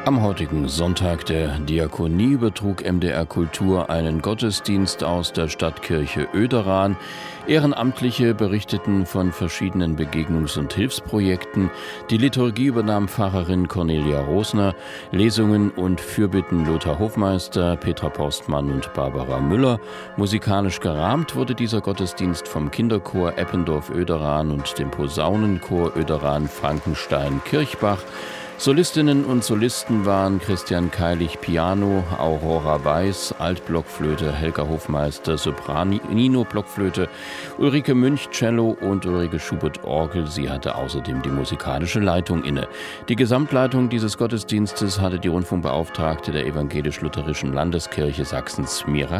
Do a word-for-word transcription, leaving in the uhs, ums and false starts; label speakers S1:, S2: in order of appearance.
S1: Am heutigen Sonntag der Diakonie übertrug M D R Kultur einen Gottesdienst aus der Stadtkirche Oederan. Ehrenamtliche berichteten von verschiedenen Begegnungs- und Hilfsprojekten. Die Liturgie übernahm Pfarrerin Cornelia Rosner. Lesungen und Fürbitten Lothar Hofmeister, Petra Postmann und Barbara Müller. Musikalisch gerahmt wurde dieser Gottesdienst vom Kinderchor Eppendorf Oederan und dem Posaunenchor Oederan Frankenstein-Kirchbach. Solistinnen und Solisten waren Christian Keilig Piano, Aurora Weiß, Altblockflöte, Helga Hofmeister, Sopranino Blockflöte, Ulrike Münch Cello und Ulrike Schubert Orgel. Sie hatte außerdem die musikalische Leitung inne. Die Gesamtleitung dieses Gottesdienstes hatte die Rundfunkbeauftragte der Evangelisch-Lutherischen Landeskirche Sachsens, Mira